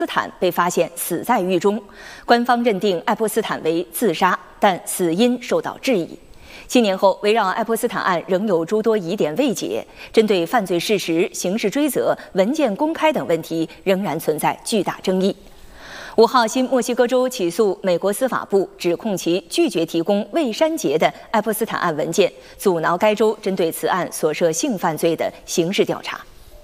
斯坦被发现死在狱中，官方认定爱泼斯坦为自杀，但死因受到质疑。7年后，围绕爱泼斯坦案仍有诸多疑点未解，针对犯罪事实、刑事追责、文件公开等问题仍然存在巨大争议。5号，新墨西哥州起诉美国司法部，指控其拒绝提供未删节的爱泼斯坦案文件，阻挠该州针对此案所涉性犯罪的刑事调查。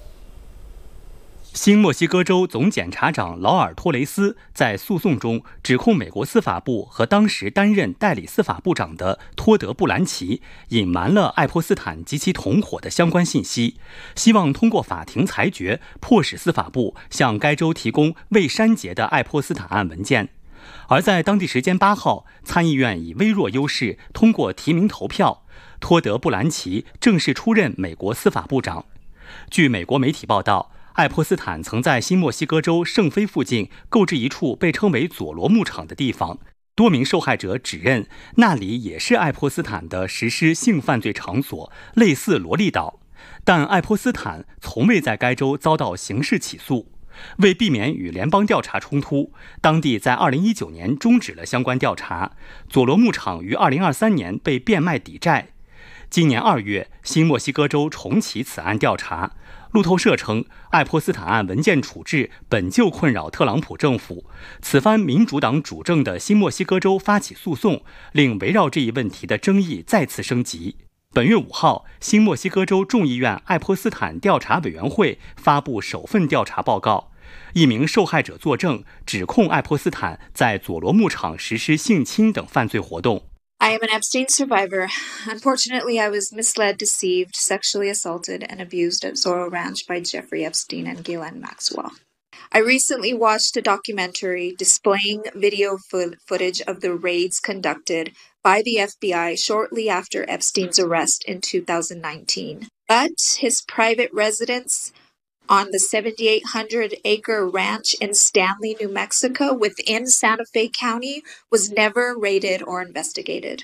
新墨西哥州总检察长劳尔·托雷斯在诉讼中指控美国司法部和当时担任代理司法部长的托德·布兰奇隐瞒了爱泼斯坦及其同伙的相关信息，希望通过法庭裁决迫使司法部向该州提供未删节的爱泼斯坦案文件。而在当地时间8号，参议院以微弱优势通过提名投票，托德·布兰奇正式出任美国司法部长。据美国媒体报道，爱泼斯坦曾在新墨西哥州圣菲附近购置一处被称为佐罗牧场的地方，多名受害者指认那里也是爱泼斯坦的实施性犯罪场所，类似萝莉岛。但爱泼斯坦从未在该州遭到刑事起诉。为避免与联邦调查冲突，当地在2019年终止了相关调查。佐罗牧场于2023年被变卖抵债。今年2月，新墨西哥州重启此案调查。路透社称，爱泼斯坦案文件处置本就困扰特朗普政府，此番民主党主政的新墨西哥州发起诉讼，令围绕这一问题的争议再次升级。本月5号，新墨西哥州众议院爱泼斯坦调查委员会发布首份调查报告，一名受害者作证，指控爱泼斯坦在佐罗牧场实施性侵等犯罪活动。 I am an Epstein survivor. Unfortunately, I was misled, deceived, sexually assaulted, and abused at Zorro Ranch by Jeffrey Epstein and Ghislaine Maxwell. I recently watched a documentary displaying video footage of the raids conducted by the FBI shortly after Epstein's arrest in 2019. But his private residence on the 7,800-acre ranch in Stanley, New Mexico, within Santa Fe County, was never raided or investigated.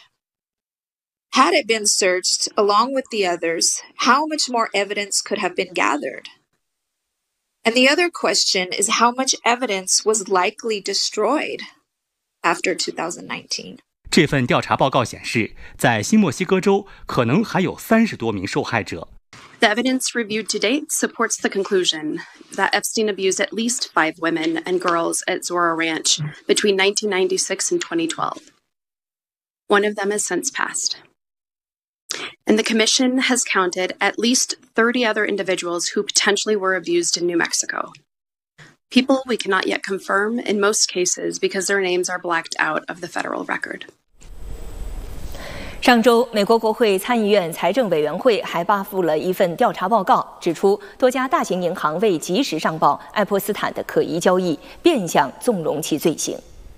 Had it been searched along with the others, how much more evidence could have been gathered? And the other question is how much evidence was likely destroyed after 2019? 这份调查报告显示，在新墨西哥州可能还有30多名受害者。 The evidence reviewed to date supports the conclusion that Epstein abused at least 5 women and girls at Zorro Ranch between 1996 and 2012. One of them has since passed. And the commission has counted at least 30 other individuals who potentially were abused in New Mexico. People we cannot yet confirm in most cases because their names are blacked out of the federal record. 上周，美国国会参议院财政委员会还发布了一份调查报告，指出多家大型银行未及时上报爱泼斯坦的可疑交易，变相纵容其罪行。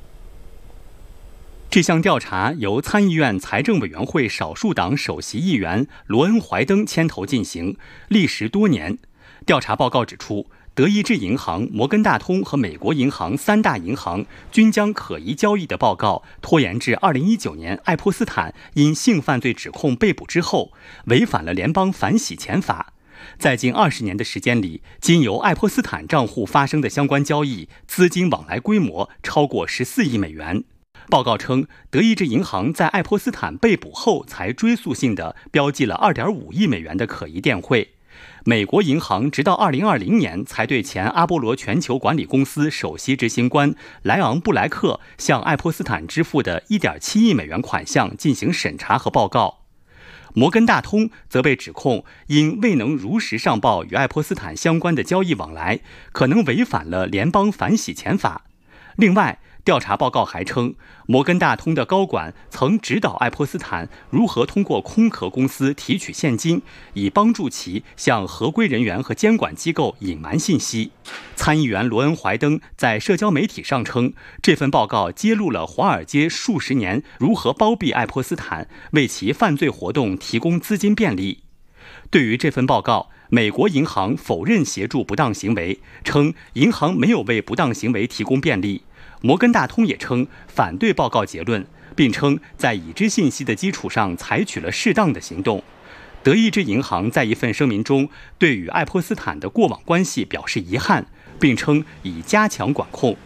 这项调查由参议院财政委员会少数党首席议员罗恩·怀登牵头进行，历时多年。调查报告指出，德意志银行、摩根大通和美国银行3大银行均将可疑交易的报告拖延至2019年爱泼斯坦因性犯罪指控被捕之后，违反了联邦反洗钱法。在近20年的时间里，经由爱泼斯坦账户发生的相关交易资金往来规模超过14亿美元。报告称，德意志银行在爱泼斯坦被捕后才追溯性地标记了2.5亿美元的可疑电汇。美国银行直到2020年才对前阿波罗全球管理公司首席执行官莱昂·布莱克向爱泼斯坦支付的1.7亿美元款项进行审查和报告。摩根大通则被指控因未能如实上报与爱泼斯坦相关的交易往来，可能违反了联邦反洗钱法。另外，调查报告还称，摩根大通的高管曾指导爱泼斯坦如何通过空壳公司提取现金，以帮助其向合规人员和监管机构隐瞒信息。参议员罗恩·怀登在社交媒体上称，这份报告揭露了华尔街数十年如何包庇爱泼斯坦，为其犯罪活动提供资金便利。对于这份报告，美国银行否认协助不当行为，称银行没有为不当行为提供便利。摩根大通也称反对报告结论，并称在已知信息的基础上采取了适当的行动。德意志银行在一份声明中对与爱泼斯坦的过往关系表示遗憾， 并称已加强管控。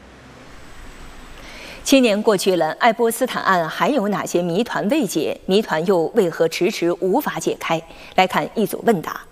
7年过去了，爱泼斯坦案还有哪些谜团未解？谜团又为何迟迟无法解开？来看一组问答。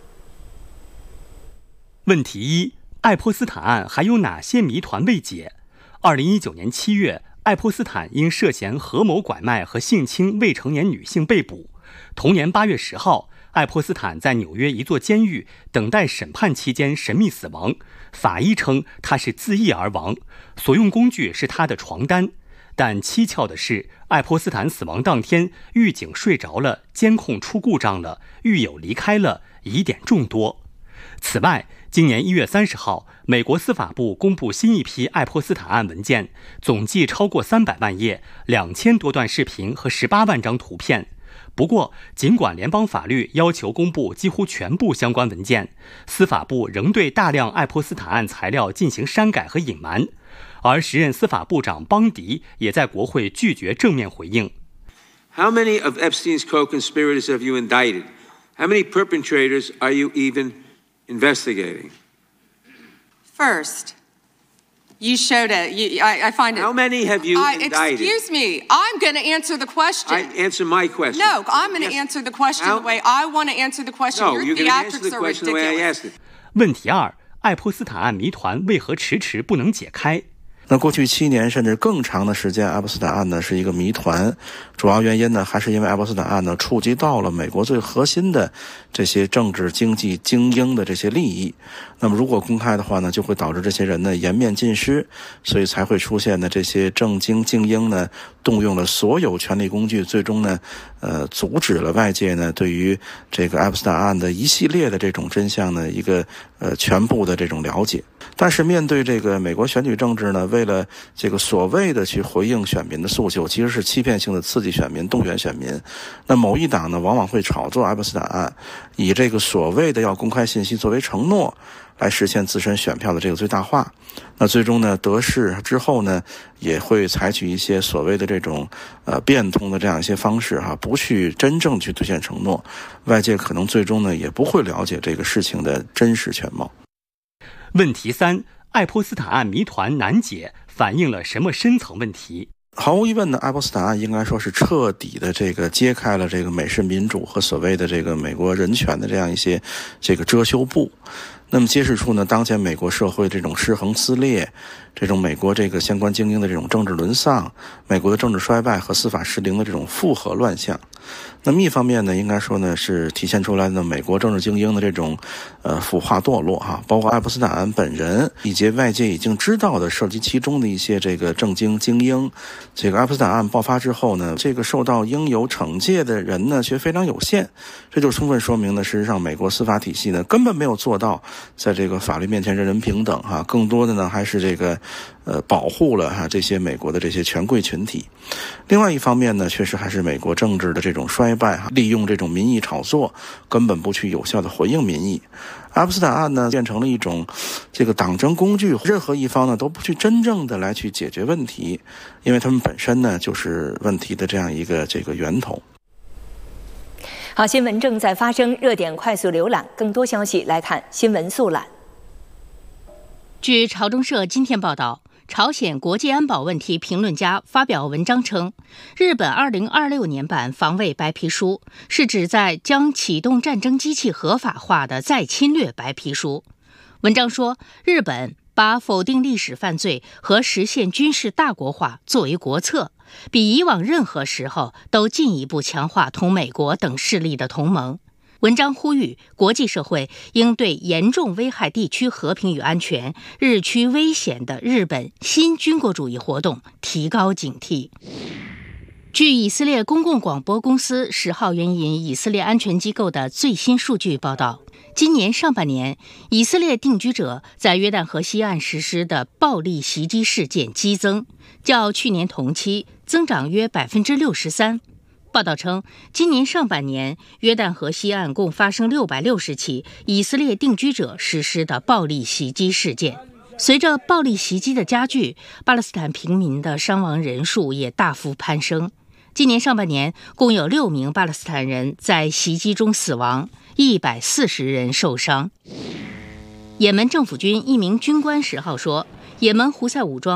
问题1：爱泼斯坦案还有哪些谜团未解？2019年7月，爱泼斯坦因涉嫌合谋拐卖和性侵未成年女性被捕。同年8月10号，爱泼斯坦在纽约一座监狱等待审判期间神秘死亡，法医称他是自缢而亡，所用工具是他的床单。但蹊跷的是，爱泼斯坦死亡当天，狱警睡着了，监控出故障了，狱友离开了，疑点众多。此外，今年1月30号，美国司法部公布新一批爱泼斯坦案文件，总计超过300万页，2000多段视频和18万张图片。不过，尽管联邦法律要求公布几乎全部相关文件，司法部仍对大量爱泼斯坦案材料进行删改和隐瞒。而时任司法部长邦迪也在国会拒绝正面回应。 How many of Epstein's co-conspirators have you indicted? How many perpetrators are you even investigating? First, you showed it. I find it. How many have you indicted? Excuse me. I'm going to answer the question. Answer my question. No, I'm going to answer the question the way I want to answer the question. No, Your you're going to answer theatrics the are question the way I ridiculous. asked it. 问题2：爱泼斯坦案谜团为何迟迟不能解开？ 那过去7年甚至更长的时间，爱泼斯坦案呢是一个谜团，主要原因呢还是因为爱泼斯坦案呢触及到了美国最核心的这些政治经济精英的这些利益。那么如果公开的话呢，就会导致这些人呢颜面尽失，所以才会出现的这些政经精英呢动用了所有权力工具，最终呢阻止了外界呢对于这个爱泼斯坦案的一系列的这种真相呢一个全部的这种了解。但是面对这个美国选举政治呢，为了这个所谓的去回应选民的诉求，其实是欺骗性的刺激选民、动员选民。那某一党呢，往往会炒作爱泼斯坦案，以这个所谓的要公开信息作为承诺，来实现自身选票的这个最大化。那最终呢，得势之后呢，也会采取一些所谓的这种变通的这样一些方式不去真正去兑现承诺，外界可能最终呢也不会了解这个事情的真实全貌。 问题3：爱泼斯坦案谜团难解，反映了什么深层问题？ 毫无疑问呢，爱泼斯坦案应该说是彻底的这个揭开了这个美式民主和所谓的这个美国人权的这样一些这个遮羞布。那么揭示出呢，当前美国社会这种失衡撕裂，这种美国这个相关精英的这种政治沦丧，美国的政治衰败和司法失灵的这种复合乱象。那么一方面呢，应该说呢是体现出来的美国政治精英的这种腐化堕落包括爱泼斯坦案本人以及外界已经知道的涉及其中的一些这个政经精英。这个爱泼斯坦案爆发之后呢，这个受到应有惩戒的人呢却非常有限，这就充分说明呢，事实上美国司法体系呢根本没有做到在这个法律面前人人平等更多的呢还是这个保护了这些美国的这些权贵群体。另外一方面呢，确实还是美国政治的这种衰败利用这种民意炒作，根本不去有效的回应民意。爱泼斯坦案呢变成了一种这个党争工具，任何一方呢都不去真正的来去解决问题，因为他们本身呢就是问题的这样一个这个源头。 好，新闻正在发生，热点快速浏览，更多消息来看新闻速览。 据朝中社今天报道，朝鲜国际安保问题评论家发表文章称，日本2026年版防卫白皮书是指在将启动战争机器合法化的再侵略白皮书。文章说，日本把否定历史犯罪和实现军事大国化作为国策，比以往任何时候都进一步强化同美国等势力的同盟。文章呼吁国际社会应对严重危害地区和平与安全、日趋危险的日本新军国主义活动提高警惕。据以色列公共广播公司10号援引以色列安全机构的最新数据报道，今年上半年，以色列定居者在约旦河西岸实施的暴力袭击事件激增，较去年同期增长约 63%。报道称，今年上半年，约旦河西岸共发生660起以色列定居者实施的暴力袭击事件。随着暴力袭击的加剧，巴勒斯坦平民的伤亡人数也大幅攀升。今年上半年，共有6名巴勒斯坦人在袭击中死亡，140人受伤。 也门政府军一名军官10号说，也门胡塞武装